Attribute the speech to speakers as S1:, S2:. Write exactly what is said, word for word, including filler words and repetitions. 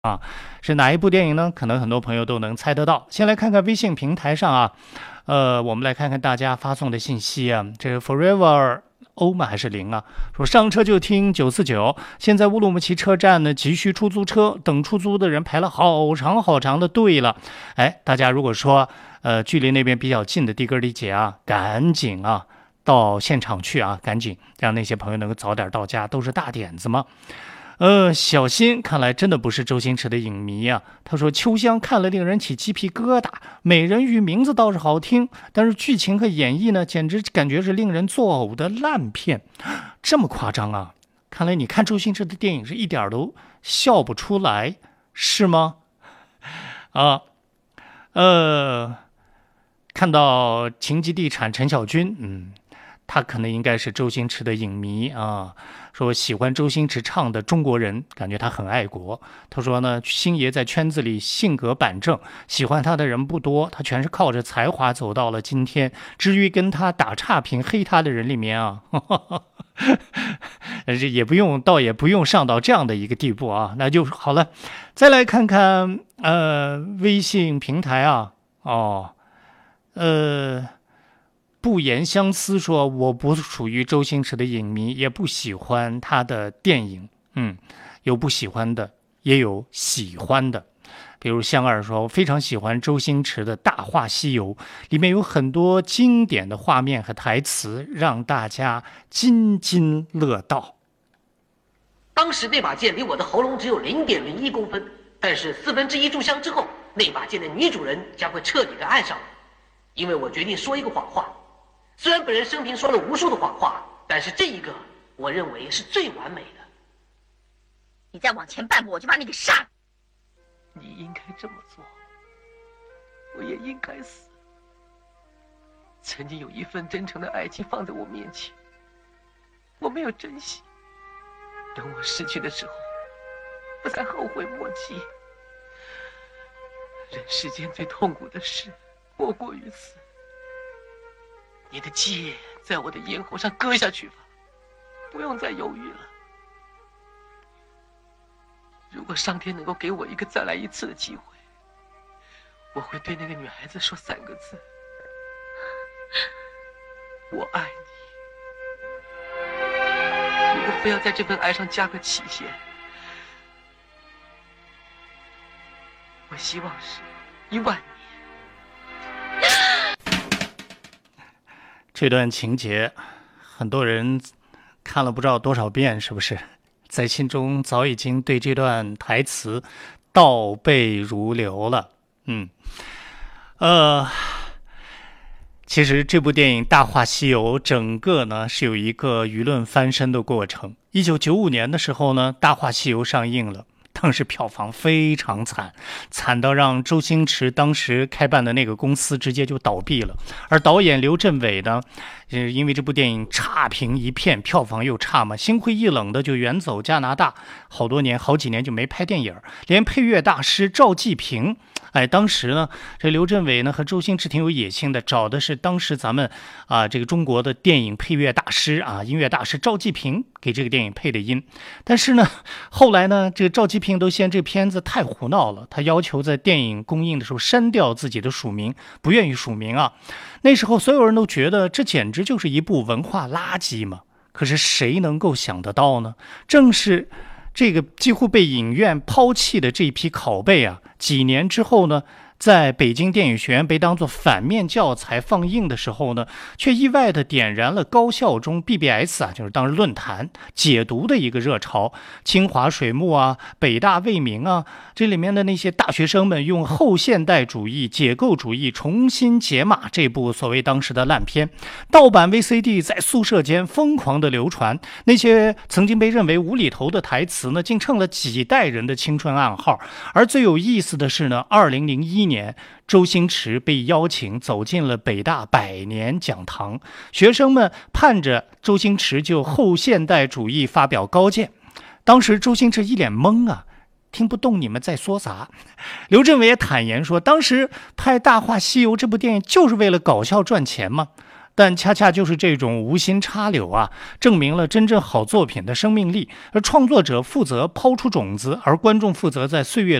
S1: 啊，是哪一部电影呢？可能很多朋友都能猜得到。先来看看微信平台上啊，呃，我们来看看大家发送的信息啊。这个 Forever 欧吗还是零啊？说上车就听九四九。现在乌鲁木齐车站呢急需出租车，等出租的人排了好长好长的队了。哎，大家如果说呃距离那边比较近的的哥的姐啊，赶紧啊到现场去啊，赶紧让那些朋友能够早点到家，都是大点子嘛。呃，小新看来真的不是周星驰的影迷啊。他说秋香看了令人起鸡皮疙瘩，美人鱼名字倒是好听，但是剧情和演绎呢，简直感觉是令人作呕的烂片。这么夸张啊？看来你看周星驰的电影是一点都笑不出来，是吗？啊，呃，看到秦基地产陈小军，嗯。他可能应该是周星驰的影迷啊，说喜欢周星驰唱的中国人，感觉他很爱国。他说呢，星爷在圈子里性格板正，喜欢他的人不多，他全是靠着才华走到了今天。至于跟他打差评、黑他的人里面啊，这也不用，倒也不用上到这样的一个地步啊，那就好了。再来看看呃微信平台啊，哦，呃。不言相思说，我不属于周星驰的影迷，也不喜欢他的电影。嗯，有不喜欢的，也有喜欢的。比如香儿说，我非常喜欢周星驰的《大话西游》，里面有很多经典的画面和台词，让大家津津乐道。
S2: 当时那把剑离我的喉咙只有零点零一公分，但是四分之一炷香之后，那把剑的女主人将会彻底的爱上我，因为我决定说一个谎话。虽然本人生平说了无数的谎话，但是这一个我认为是最完美的。
S3: 你再往前半步，我就把你给杀了。
S2: 你应该这么做，我也应该死。曾经有一份真诚的爱情放在我面前，我没有珍惜，等我失去的时候，我才后悔莫及。人世间最痛苦的事，莫过于此。你的剑在我的咽喉上割下去吧，不用再犹豫了。如果上天能够给我一个再来一次的机会，我会对那个女孩子说三个字：我爱你。如果非要在这份爱上加个期限，我希望是一万年。
S1: 这段情节，很多人看了不知道多少遍，是不是？在心中早已经对这段台词倒背如流了。嗯，呃，其实这部电影《大话西游》整个呢是有一个舆论翻身的过程。一九九五年的时候呢，《大话西游》上映了。当时票房非常惨，惨到让周星驰当时开办的那个公司直接就倒闭了。而导演刘镇伟呢，因为这部电影差评一片，票房又差嘛，心灰意冷的就远走加拿大，好多年好几年就没拍电影。连配乐大师赵季平，哎，当时呢，这刘镇伟呢和周星驰挺有野心的，找的是当时咱们啊这个中国的电影配乐大师啊音乐大师赵季平给这个电影配的音。但是呢，后来呢，这个赵季平都嫌这片子太胡闹了，他要求在电影公映的时候删掉自己的署名，不愿意署名啊。那时候所有人都觉得这简直就是一部文化垃圾嘛。可是谁能够想得到呢？正是这个几乎被影院抛弃的这一批拷贝啊，几年之后呢，在北京电影学院被当作反面教材放映的时候呢，却意外的点燃了高校中 B B S 啊，就是当时论坛解读的一个热潮。清华水木啊，北大魏明啊，这里面的那些大学生们用后现代主义、解构主义重新解码这部所谓当时的烂片。盗版 V C D 在宿舍间疯狂的流传，那些曾经被认为无厘头的台词呢，竟成了几代人的青春暗号。而最有意思的是呢，二零零一年周星驰被邀请走进了北大百年讲堂，学生们盼着周星驰就后现代主义发表高见。当时周星驰一脸懵啊，听不懂你们在说啥。刘镇伟也坦言说，当时拍《大话西游》这部电影就是为了搞笑赚钱嘛。 但恰恰就是这种无心插柳啊，证明了真正好作品的生命力。而创作者负责抛出种子，而观众负责在岁月